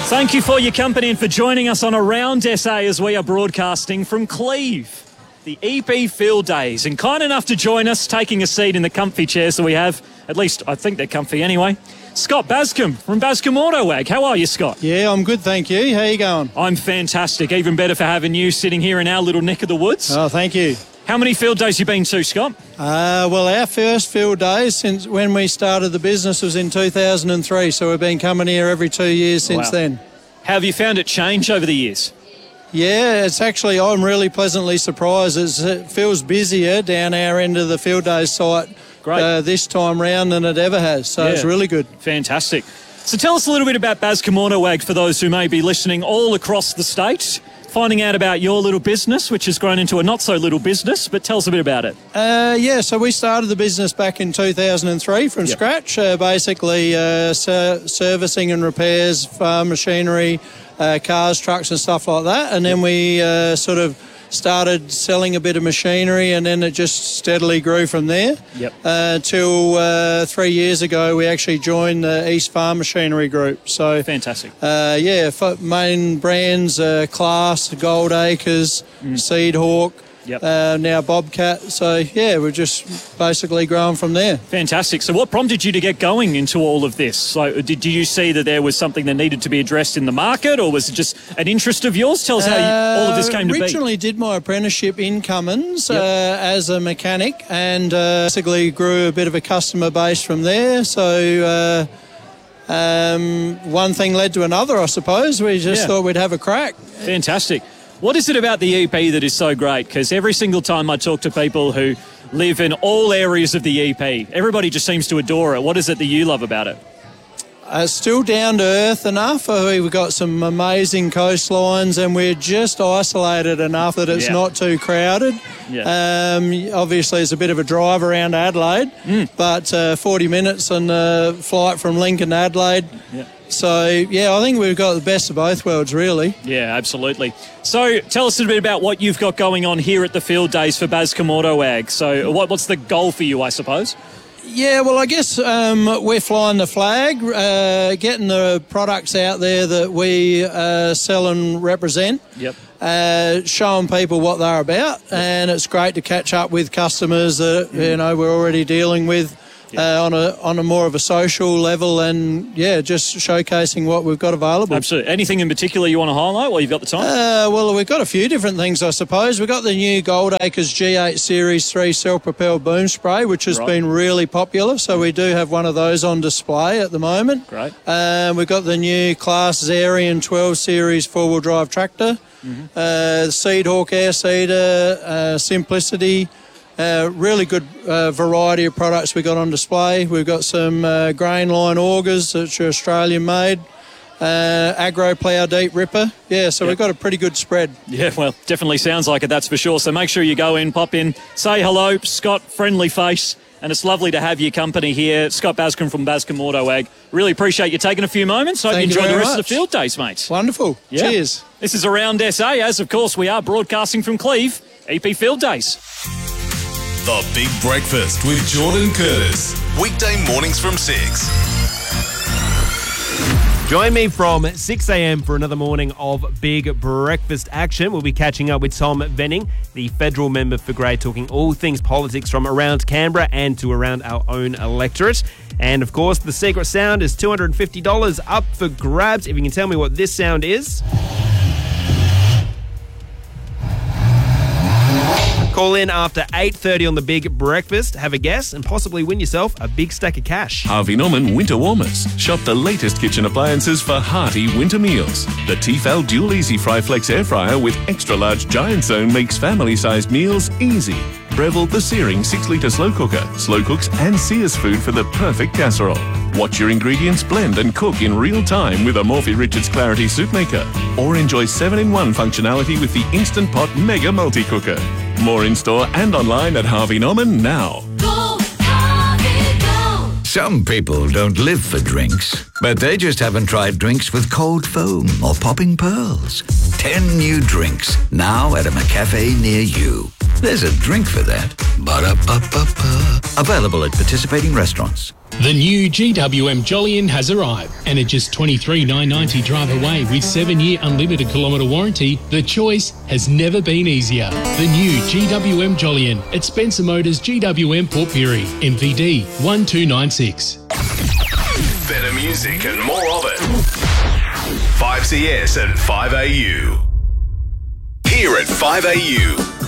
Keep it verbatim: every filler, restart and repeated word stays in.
Thank you for your company and for joining us on Around S A as we are broadcasting from Cleve, the E P Field Days. And kind enough to join us, taking a seat in the comfy chairs that we have, at least I think they're comfy anyway, Scott Bascombe from Bascombe Autowag. How are you, Scott? Yeah, I'm good, thank you. How you going? I'm fantastic. Even better for having you sitting here in our little neck of the woods. Oh, thank you. How many field days you been to, Scott? Uh, well, our first field days since when we started the business was in two thousand three, so we've been coming here every two years since Wow. then. How have you found it change over the years? Yeah, it's actually, I'm really pleasantly surprised. It's, it feels busier down our end of the field days site Great. Uh, this time round than it ever has, so Yeah. it's really good. Fantastic. So tell us a little bit about Bascombe Autowag for those who may be listening all across the state, finding out about your little business, which has grown into a not-so-little business, but tell us a bit about it. Uh, yeah, so we started the business back in two thousand three from Yep. scratch, uh, basically uh, ser- servicing and repairs, farm machinery, uh, cars, trucks and stuff like that. And then we uh, sort of started selling a bit of machinery, and then it just steadily grew from there. Yep. Uh, till uh, three years ago, we actually joined the East Farm Machinery Group. So Fantastic. Uh, yeah, f- main brands, uh, Class, Gold Acres, Seed Hawk, Yep. uh, now Bobcat. So, yeah, we're just basically growing from there. Fantastic. So what prompted you to get going into all of this? So did, did you see that there was something that needed to be addressed in the market, or was it just an interest of yours? Tell us how you, all of this came Uh, to be. Originally did my apprenticeship in Cummins Yep. uh, as a mechanic, and uh, basically grew a bit of a customer base from there. So uh, um, one thing led to another, I suppose. We just Yeah. thought we'd have a crack. Fantastic. What is it about the E P that is so great? Because every single time I talk to people who live in all areas of the E P, everybody just seems to adore it. What is it that you love about it? Uh, still down to earth enough. Uh, We've got some amazing coastlines, and we're just isolated enough that it's Yeah. not too crowded. Yeah. Um, obviously, it's a bit of a drive around Adelaide, Mm. but uh, forty minutes on the flight from Lincoln to Adelaide. Yeah. So, yeah, I think we've got the best of both worlds, really. Yeah, absolutely. So tell us a bit about what you've got going on here at the Field Days for Bascombe Autowag. So what, what's the goal for you, I suppose? Yeah, well, I guess um, we're flying the flag, uh, getting the products out there that we uh, sell and represent. Yep. Uh, showing people what they're about, and it's great to catch up with customers that you know we're already dealing with uh, on a on a more of a social level, and yeah, just showcasing what we've got available. Absolutely. Anything in particular you want to highlight while you've got the time? Uh, well, we've got a few different things, I suppose. We've got the new Gold Acres G eight Series three self-propelled boom spray, which has Right. been really popular. So we do have one of those on display at the moment. Great. Um, we've got the new Class Zarian twelve Series four-wheel drive tractor. Mm-hmm. Uh, the Seed Hawk Air Seeder, uh, Simplicity. Uh, really good uh, variety of products we got on display. We've got some uh, grain line augers, which are Australian made. Uh, Agro Plough Deep Ripper. Yeah, so Yep. we've got a pretty good spread. Yeah, well, definitely sounds like it, that's for sure. So make sure you go in, pop in, say hello. Scott, friendly face, and it's lovely to have your company here. Scott Bascombe from Bascombe Autowag. Really appreciate you taking a few moments. Hope Thank you you enjoy the very rest of much. the Field Days, mates. Wonderful. Yeah. Cheers. This is Around S A, as of course we are broadcasting from Cleve, E P Field Days. The Big Breakfast with Jordan Curtis. Weekday mornings from six. Join me from six a.m. for another morning of Big Breakfast action. We'll be catching up with Tom Venning, the federal member for Grey, talking all things politics from around Canberra and to around our own electorate. And, of course, the secret sound is two hundred fifty dollars up for grabs. If you can tell me what this sound is. Call in after eight thirty on the Big Breakfast, have a guess, and possibly win yourself a big stack of cash. Harvey Norman Winter Warmers. Shop the latest kitchen appliances for hearty winter meals. The Tefal Dual Easy Fry Flex Air Fryer with extra large giant zone makes family-sized meals easy. Breville the Searing six litre slow cooker. Slow cooks and sears food for the perfect casserole. Watch your ingredients blend and cook in real time with a Morphy Richards Clarity Soup Maker. Or enjoy seven in one functionality with the Instant Pot Mega Multi-Cooker. More in-store and online at Harvey Norman now. Go, Harvey, go! Some people don't live for drinks, but they just haven't tried drinks with cold foam or popping pearls. Ten new drinks, now at a McCafe near you. There's a drink for that. Ba-da-ba-ba-ba. Available at participating restaurants. The new G W M Jolyon has arrived, and at just twenty-three thousand nine hundred ninety drive away with seven-year unlimited kilometre warranty, the choice has never been easier. The new G W M Jolyon at Spencer Motors G W M Port Pirie, M V D one two nine six. Better music and more of it. five C S and five A U. Here at five A U.